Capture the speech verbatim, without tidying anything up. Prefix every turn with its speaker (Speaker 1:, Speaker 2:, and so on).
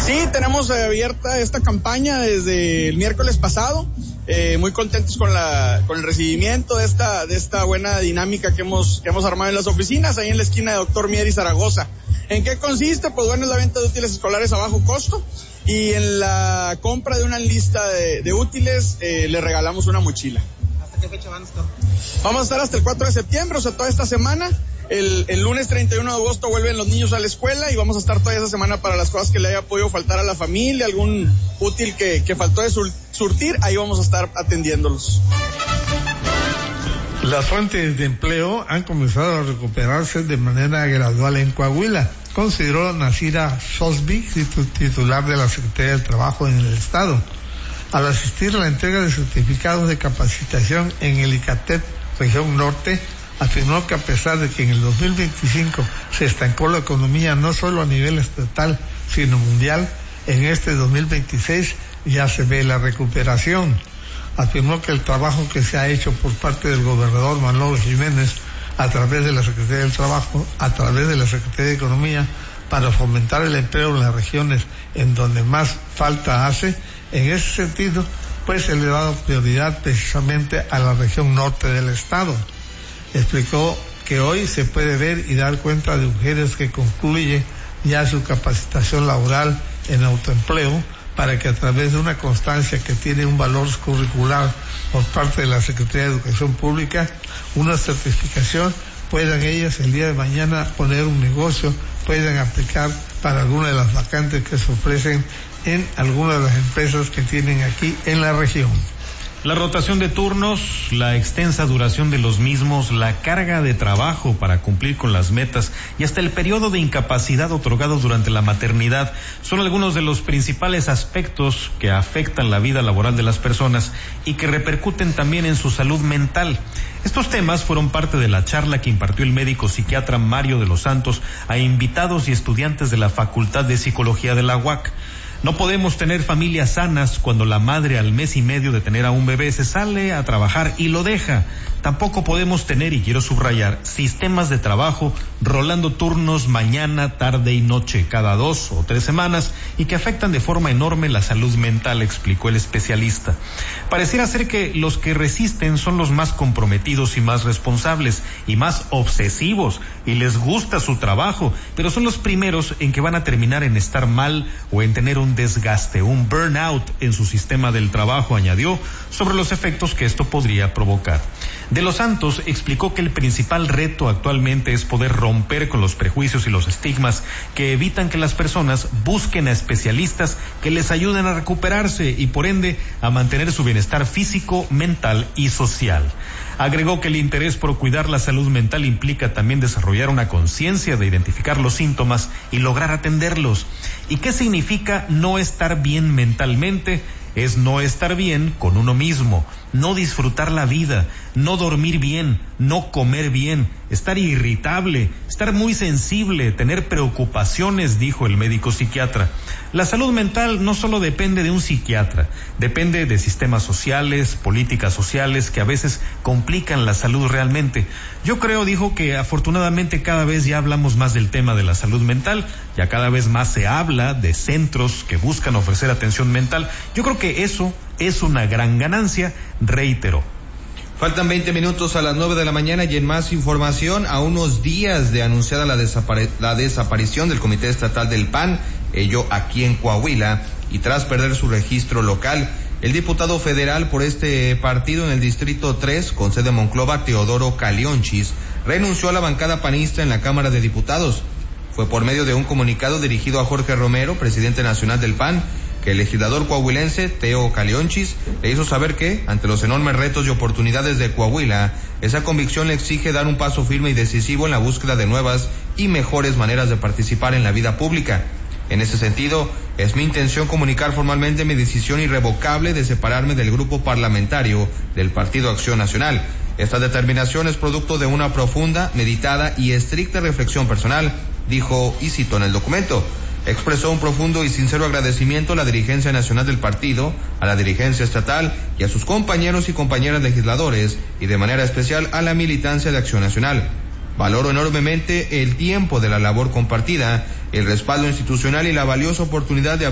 Speaker 1: Sí, tenemos eh, abierta esta campaña desde el miércoles pasado. Eh, muy contentos con la con el recibimiento de esta de esta buena dinámica que hemos que hemos armado en las oficinas, ahí en la esquina de Doctor Mier y Zaragoza. ¿En qué consiste? Pues bueno, es la venta de útiles escolares a bajo costo, y en la compra de una lista de, de útiles eh, le regalamos una mochila.
Speaker 2: ¿Hasta qué fecha van a estar?
Speaker 1: Vamos a estar hasta el cuatro de septiembre, o sea, toda esta semana. El, el lunes treinta y uno de agosto vuelven los niños a la escuela y vamos a estar toda esa semana para las cosas que le haya podido faltar a la familia, algún útil que, que faltó de sur, surtir, ahí vamos a estar atendiéndolos.
Speaker 3: Las fuentes de empleo han comenzado a recuperarse de manera gradual en Coahuila, consideró Nasira Sosby, titular de la Secretaría del Trabajo en el Estado, al asistir a la entrega de certificados de capacitación en el ICATEP Región Norte. Afirmó que a pesar de que en el dos mil veinticinco se estancó la economía no solo a nivel estatal, sino mundial, en este dos mil veintiséis ya se ve la recuperación. Afirmó que el trabajo que se ha hecho por parte del gobernador Manolo Jiménez a través de la Secretaría del Trabajo, a través de la Secretaría de Economía, para fomentar el empleo en las regiones en donde más falta hace, en ese sentido, pues se le ha dado prioridad precisamente a la región norte del estado. Explicó que hoy se puede ver y dar cuenta de mujeres que concluyen ya su capacitación laboral en autoempleo, para que a través de una constancia que tiene un valor curricular por parte de la Secretaría de Educación Pública, una certificación, puedan ellas el día de mañana poner un negocio, puedan aplicar para alguna de las vacantes que se ofrecen en algunas de las empresas que tienen aquí en la región.
Speaker 4: La rotación de turnos, la extensa duración de los mismos, la carga de trabajo para cumplir con las metas y hasta el periodo de incapacidad otorgado durante la maternidad son algunos de los principales aspectos que afectan la vida laboral de las personas y que repercuten también en su salud mental. Estos temas fueron parte de la charla que impartió el médico psiquiatra Mario de los Santos a invitados y estudiantes de la Facultad de Psicología de la U A C. No podemos tener familias sanas cuando la madre al mes y medio de tener a un bebé se sale a trabajar y lo deja. Tampoco podemos tener, y quiero subrayar, sistemas de trabajo rolando turnos mañana, tarde y noche cada dos o tres semanas y que afectan de forma enorme la salud mental, explicó el especialista. Pareciera ser que los que resisten son los más comprometidos y más responsables y más obsesivos y les gusta su trabajo, pero son los primeros en que van a terminar en estar mal o en tener un desgaste, un burnout en su sistema del trabajo, añadió, sobre los efectos que esto podría provocar. De los Santos explicó que el principal reto actualmente es poder romper con los prejuicios y los estigmas que evitan que las personas busquen a especialistas que les ayuden a recuperarse y por ende a mantener su bienestar físico, mental y social. Agregó que el interés por cuidar la salud mental implica también desarrollar una conciencia de identificar los síntomas y lograr atenderlos. ¿Y qué significa no estar bien mentalmente? Es no estar bien con uno mismo, no disfrutar la vida, no dormir bien, no comer bien, estar irritable, estar muy sensible, tener preocupaciones, dijo el médico psiquiatra. La salud mental no solo depende de un psiquiatra, depende de sistemas sociales, políticas sociales que a veces complican la salud realmente. Yo creo, dijo, que afortunadamente cada vez ya hablamos más del tema de la salud mental, ya cada vez más se habla de centros que buscan ofrecer atención mental. Yo creo que eso es una gran ganancia, reiteró.
Speaker 2: Faltan veinte minutos a las nueve de la mañana y en más información, a unos días de anunciada la, desapare- la desaparición del Comité Estatal del P A N, ello aquí en Coahuila, y tras perder su registro local, el diputado federal por este partido en el Distrito tres, con sede en Monclova, Teodoro Calionchis, renunció a la bancada panista en la Cámara de Diputados. Fue por medio de un comunicado dirigido a Jorge Romero, presidente nacional del P A N, que el legislador coahuilense Teo Calionchis le hizo saber que, ante los enormes retos y oportunidades de Coahuila, esa convicción le exige dar un paso firme y decisivo en la búsqueda de nuevas y mejores maneras de participar en la vida pública. En ese sentido, es mi intención comunicar formalmente mi decisión irrevocable de separarme del grupo parlamentario del Partido Acción Nacional. Esta determinación es producto de una profunda, meditada y estricta reflexión personal, dijo y citó en el documento. Expresó un profundo y sincero agradecimiento a la dirigencia nacional del partido, a la dirigencia estatal y a sus compañeros y compañeras legisladores, y de manera especial a la militancia de Acción Nacional. Valoro enormemente el tiempo de la labor compartida, el respaldo institucional y la valiosa oportunidad de